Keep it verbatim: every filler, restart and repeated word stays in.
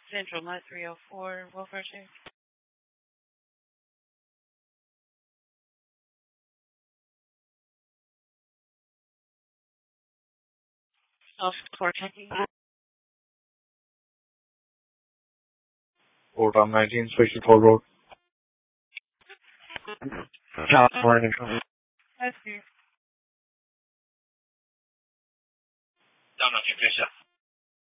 Central, Lot three oh four, welfare check. Self-support checking. Port on nineteen, sixty-four Road. California. That's good. No, no, que empieza.